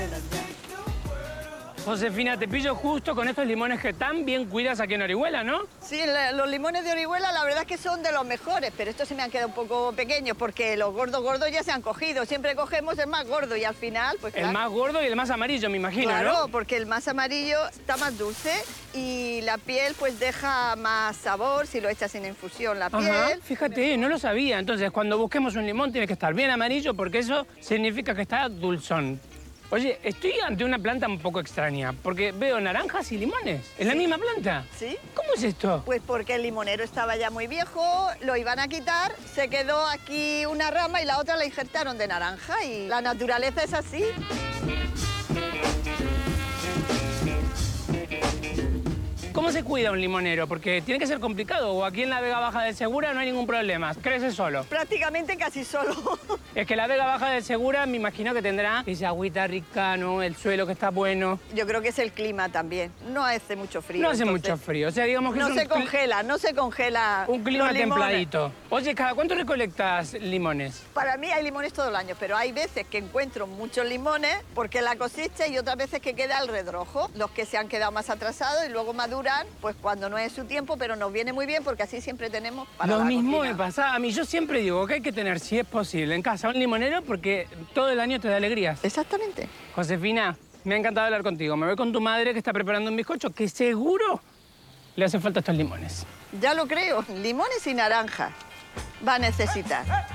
quedan ya. Josefina, te pillo justo con estos limones que tan bien cuidas aquí en Orihuela, ¿no? Sí, los limones de Orihuela la verdad es que son de los mejores, pero estos se me han quedado un poco pequeños porque los gordos ya se han cogido. Siempre cogemos el más gordo y al final, pues claro. El más gordo y el más amarillo, me imagino, claro, ¿no? porque el más amarillo está más dulce y la piel pues deja más sabor si lo echas en infusión la piel. Ajá, fíjate, no lo sabía. Entonces, cuando busquemos un limón tiene que estar bien amarillo porque eso significa que está dulzón. Oye, estoy ante una planta un poco extraña, porque veo naranjas y limones. ¿Es la misma planta? Sí. ¿Cómo es esto? Pues porque el limonero estaba ya muy viejo, lo iban a quitar, se quedó aquí una rama y la otra la injertaron de naranja y la naturaleza es así. ¿Cómo se cuida un limonero? Porque tiene que ser complicado, o aquí en la Vega Baja del Segura no hay ningún problema, crece solo. Prácticamente casi solo. Es que la Vega Baja del Segura me imagino que tendrá esa agüita rica, ¿no? El suelo que está bueno. Yo creo que es el clima también, no hace mucho frío. No hace entonces, mucho frío, o sea, digamos que no es se congela, no se congela. un clima los limones. templadito. Oye, ¿cada cuánto recolectas limones? Para mí hay limones todo el año, pero hay veces que encuentro muchos limones porque la cosecha y otras veces que queda el redrojo, los que se han quedado más atrasados y luego maduran, pues cuando no es su tiempo, pero nos viene muy bien porque así siempre tenemos para Lo la mismo cocina. me pasa a mí. Yo siempre digo que hay que tener, si es posible, en casa un limonero porque todo el año te da alegrías. Exactamente. Josefina, me ha encantado hablar contigo. Me voy con tu madre que está preparando un bizcocho que seguro le hace falta estos limones. Ya lo creo, limones y naranjas va a necesitar.